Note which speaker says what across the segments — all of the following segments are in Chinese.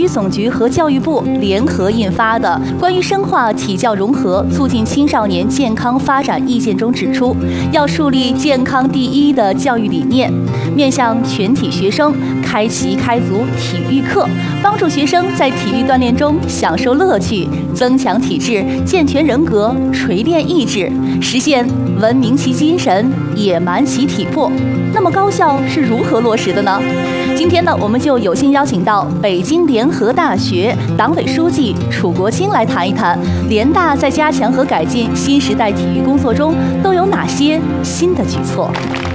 Speaker 1: 育总局和教育部联合印发的《关于深化体教融合、促进青少年健康发展意见》中指出，要树立健康第一的教育理念，面向全体学生开启开足体育课，帮助学生在体育锻炼中享受乐趣，增强体质，健全人格，锤炼意志，实现文明其精神，野蛮其体魄。那么高校是如何落实的呢？今天呢，我们就有幸邀请到北京联合大学党委书记楚国清来谈一谈联大在加强和改进新时代体育工作中都有哪些新的举措。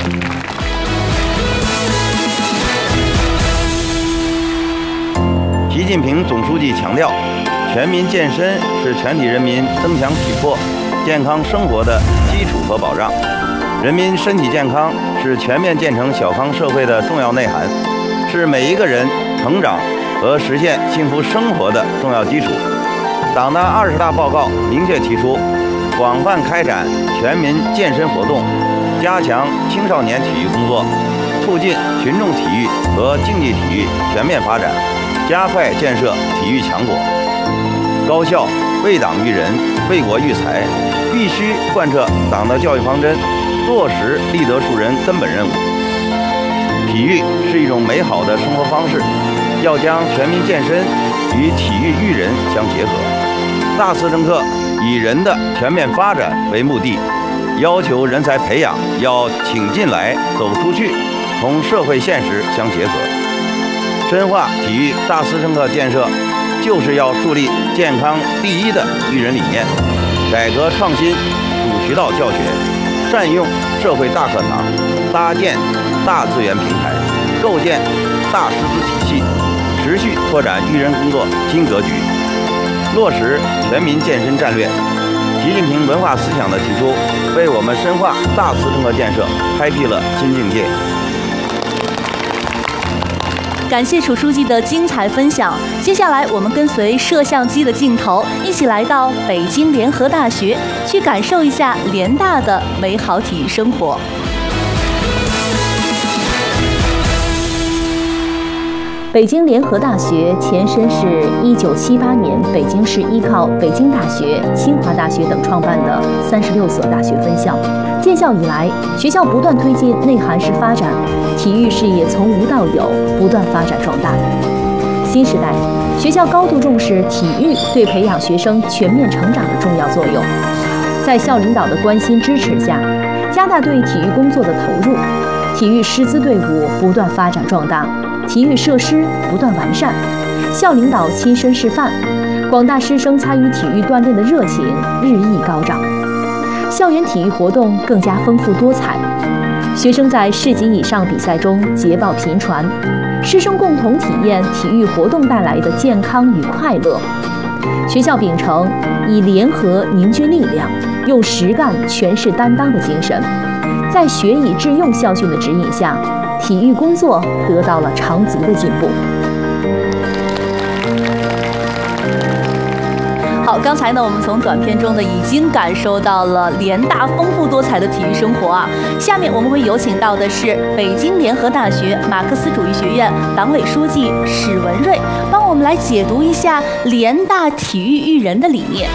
Speaker 2: 习近平总书记强调，全民健身是全体人民增强体魄、健康生活的基础和保障。人民身体健康是全面建成小康社会的重要内涵，是每一个人成长和实现幸福生活的重要基础。党的20大报告明确提出，广泛开展全民健身活动，加强青少年体育工作，促进群众体育和竞技体育全面发展，加快建设体育强国。高校为党育人、为国育才，必须贯彻党的教育方针，落实立德树人根本任务。体育是一种美好的生活方式，要将全民健身与体育育人相结合。大思政策以人的全面发展为目的，要求人才培养要请进来、走出去，同社会现实相结合。深化体育大思政策建设，就是要树立健康第一的育人理念，改革创新主渠道教学，善用社会大课堂，搭建大资源平台，构建大师资体系，持续拓展育人工作新格局，落实全民健身战略。习近平文化思想的提出，为我们深化大思政策建设开辟了新境界。
Speaker 1: 感谢楚书记的精彩分享。接下来，我们跟随摄像机的镜头，一起来到北京联合大学，去感受一下联大的美好体育生活。北京联合大学前身是1978年北京市依靠北京大学、清华大学等创办的36所大学分校。建校以来，学校不断推进内涵式发展，体育事业从无到有，不断发展壮大。新时代，学校高度重视体育对培养学生全面成长的重要作用。在校领导的关心支持下，加大对体育工作的投入，体育师资队伍不断发展壮大，体育设施不断完善，校领导亲身示范，广大师生参与体育锻炼的热情日益高涨，校园体育活动更加丰富多彩，学生在市级以上比赛中捷报频传，师生共同体验体育活动带来的健康与快乐。学校秉承以联合凝聚力量，用实干诠释担当的精神，在学以致用校训的指引下，体育工作得到了长足的进步。好，刚才呢，我们从短片中呢已经感受到了联大丰富多彩的体育生活啊。下面我们会有请到的是北京联合大学马克思主义学院党委书记史文瑞，帮我们来解读一下联大体育育人的理念。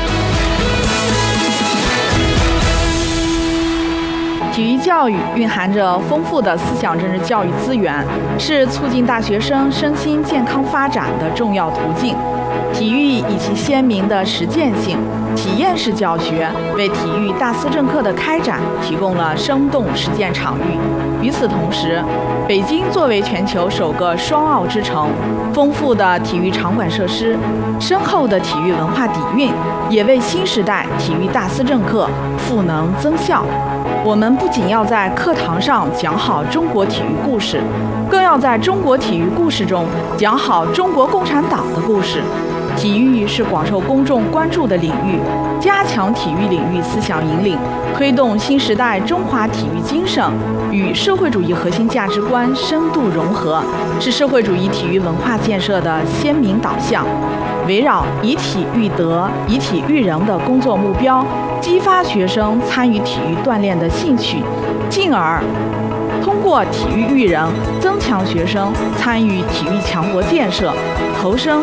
Speaker 3: 体育教育蕴含着丰富的思想政治教育资源，是促进大学生身心健康发展的重要途径。体育以其鲜明的实践性、体验式教学，为体育大思政课的开展提供了生动实践场域。与此同时，北京作为全球首个双奥之城，丰富的体育场馆设施、深厚的体育文化底蕴，也为新时代体育大思政课赋能增效。我们不仅要在课堂上讲好中国体育故事，更要在中国体育故事中讲好中国共产党的故事。体育是广受公众关注的领域，加强体育领域思想引领，推动新时代中华体育精神与社会主义核心价值观深度融合，是社会主义体育文化建设的鲜明导向。围绕以体育德、以体育人的工作目标，激发学生参与体育锻炼的兴趣，进而通过体育育人，增强学生参与体育强国建设，投身